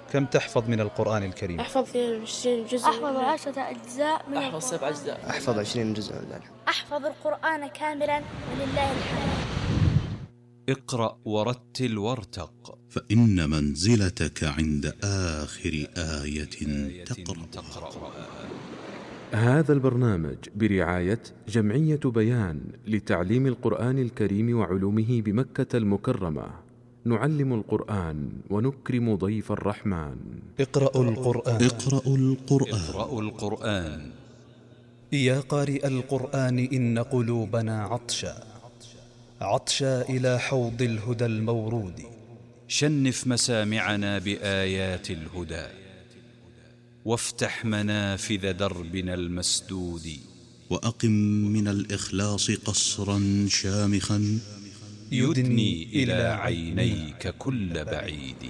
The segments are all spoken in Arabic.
كم تحفظ من القرآن الكريم؟ أحفظ 22 جزء. أحفظ 10 أجزاء من أحفظ 7 أجزاء. أحفظ 20 جزء من ذلك. أحفظ القرآن كاملا ولله الحمد. اقرأ ورتل وارتق، فإن منزلتك عند آخر آية تقرأ. هذا البرنامج برعاية جمعية بيان لتعليم القرآن الكريم وعلومه بمكة المكرمة. نعلم القرآن ونكرم ضيف الرحمن. اقرأوا القرآن. اقرأوا القرآن. اقرأوا القرآن. يا قارئ القرآن إن قلوبنا عطشا إلى حوض الهدى المورود. شنف مسامعنا بآيات الهدى، وافتح منافذ دربنا المسدود. وأقم من الإخلاص قصرا شامخا يدني إلى عينيك كل بعيد.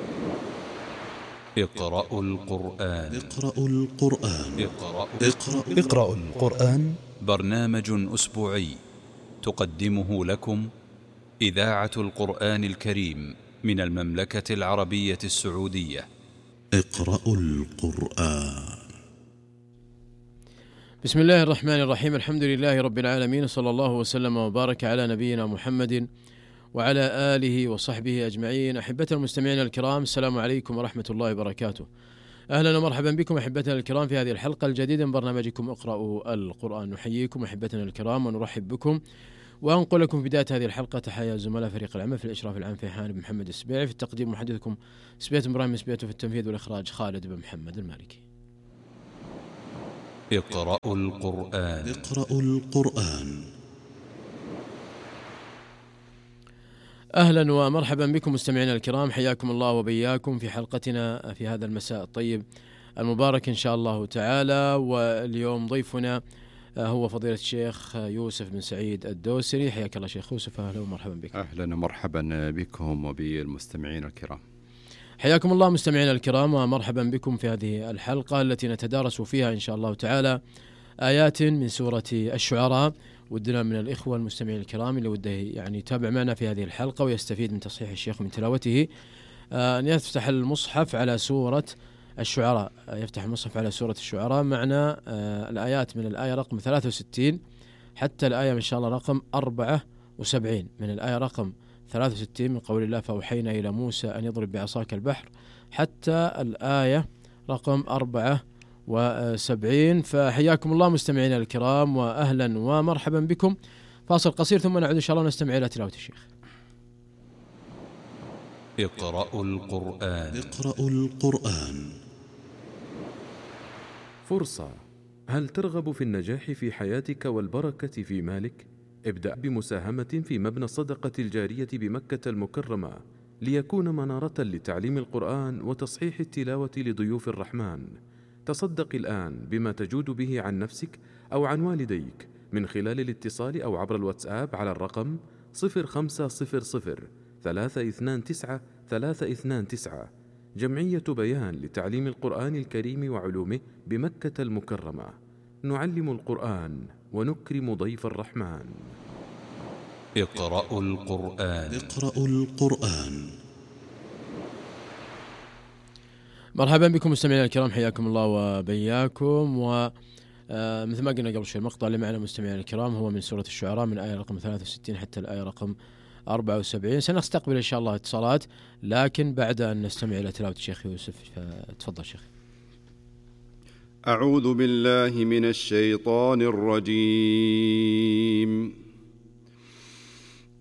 اقرأوا القرآن. اقرأوا القرآن. اقرأوا القرآن. برنامج أسبوعي تقدمه لكم إذاعة القرآن الكريم من المملكة العربية السعودية. اقرأوا القرآن. بسم الله الرحمن الرحيم. الحمد لله رب العالمين، صلى الله وسلم وبارك على نبينا محمد وعلى آله وصحبه أجمعين. أحبتنا المستمعين الكرام، السلام عليكم ورحمة الله وبركاته. أهلا ومرحبا بكم أحبتنا الكرام في هذه الحلقة الجديدة من برنامجكم اقرأوا القرآن. نحييكم أحبتنا الكرام ونرحب بكم، وأنقل لكم في بداية هذه الحلقة تحية زملاء فريق العمل في الإشراف العام فيحان بن محمد السبيعي، في التقديم محدثكم سبيت إبراهيم سبيت، في التنفيذ والإخراج خالد بن محمد المالكي. اقرأوا القرآن. اقرأوا القرآن. أهلا ومرحبا بكم مستمعينا الكرام، حياكم الله وبياكم في حلقتنا في هذا المساء الطيب المبارك إن شاء الله تعالى. واليوم ضيفنا هو فضيلة الشيخ يوسف بن سعيد الدوسري. حياك الله شيخ يوسف، أهلا ومرحبا بكم. أهلا ومرحبا بكم وبالمستمعين الكرام. حياكم الله مستمعينا الكرام ومرحبا بكم في هذه الحلقة التي نتدارس فيها إن شاء الله تعالى آيات من سورة الشعراء. ودنا من الإخوة المستمعين الكرام اللي وده يعني يتابع معنا في هذه الحلقة ويستفيد من تصحيح الشيخ من تلاوته أن يفتح المصحف على سورة الشعراء. يفتح المصحف على سورة الشعراء معنا الآيات من الآية رقم 63 حتى الآية إن شاء الله رقم 74. من الآية رقم 63 من قول الله فأوحينا إلى موسى أن يضرب بعصاك البحر حتى الآية رقم 74. فحياكم الله مستمعينا الكرام وأهلا ومرحبا بكم. فاصل قصير ثم نعود إن شاء الله نستمع إلى تلاوة الشيخ. اقرأوا القرآن. اقرأوا القرآن. فرصة. هل ترغب في النجاح في حياتك والبركة في مالك؟ ابدأ بمساهمة في مبنى الصدقة الجارية بمكة المكرمة ليكون منارة لتعليم القرآن وتصحيح التلاوة لضيوف الرحمن. تصدق الآن بما تجود به عن نفسك أو عن والديك من خلال الاتصال أو عبر الواتساب على الرقم 0500 329 329. جمعية بيان لتعليم القرآن الكريم وعلومه بمكة المكرمة. نعلم القرآن ونكرم ضيف الرحمن. اقرأوا القرآن. اقرأوا القرآن. مرحبا بكم مستمعينا الكرام، حياكم الله وبياكم. ومثل ما قلنا قبل شوي المقطع اللي معنا مستمعينا الكرام هو من سورة الشعراء من آية رقم 63 حتى الآية رقم 74. سنستقبل إن شاء الله اتصالات لكن بعد أن نستمع إلى تلاوة الشيخ يوسف. تفضل شيخ. أعوذ بالله من الشيطان الرجيم.